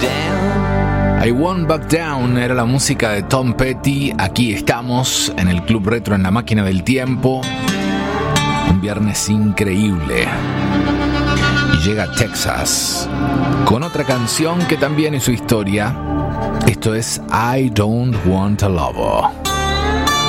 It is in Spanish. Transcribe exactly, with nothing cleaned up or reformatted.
I Won't Back Down era la música de Tom Petty. Aquí estamos en el Club Retro en la Máquina del Tiempo. Un viernes increíble. Y llega Texas con otra canción que también es su historia. Esto es I Don't Want a Lover.